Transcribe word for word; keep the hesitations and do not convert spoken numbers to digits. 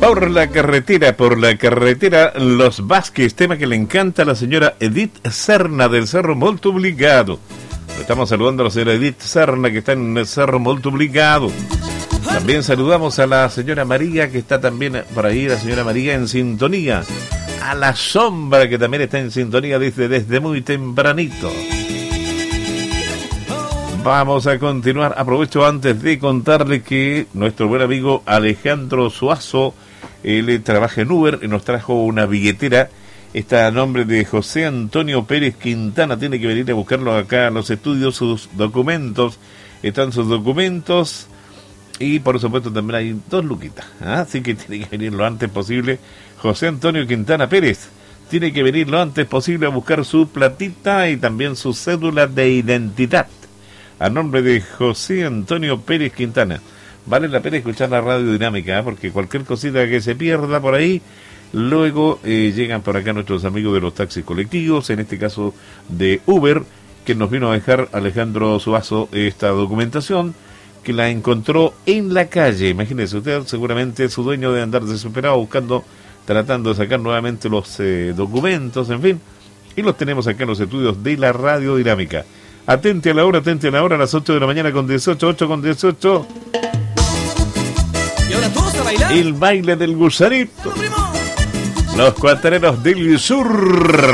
Por la carretera, por la carretera Los Vázquez, tema que le encanta a la señora Edith Serna del Cerro Molto Obligado. Estamos saludando a la señora Edith Serna que está en el Cerro Molto Obligado. También saludamos a la señora María que está también por ahí, la señora María en sintonía. A la sombra que también está en sintonía desde, desde muy tempranito. Vamos a continuar. Aprovecho antes de contarle que nuestro buen amigo Alejandro Suazo, él trabaja en Uber y nos trajo una billetera. Está a nombre de José Antonio Pérez Quintana. Tiene que venir a buscarlo acá a los estudios, sus documentos. Están sus documentos. Y por supuesto también hay dos luquitas. ¿Ah? Así que tiene que venir lo antes posible. José Antonio Quintana Pérez tiene que venir lo antes posible a buscar su platita y también su cédula de identidad. A nombre de José Antonio Pérez Quintana. Vale la pena escuchar la radio dinámica, ¿eh? Porque cualquier cosita que se pierda por ahí, luego eh, llegan por acá nuestros amigos de los taxis colectivos, en este caso de Uber, que nos vino a dejar Alejandro Suazo esta documentación, que la encontró en la calle. Imagínese usted, seguramente su dueño de andar desesperado buscando, tratando de sacar nuevamente los eh, documentos, en fin, y los tenemos acá en los estudios de la radio dinámica. Atente a la hora, atente a la hora, a las ocho de la mañana con dieciocho, ocho con dieciocho. Y ahora todos a bailar. El baile del gusanito. Los cuatreros del sur.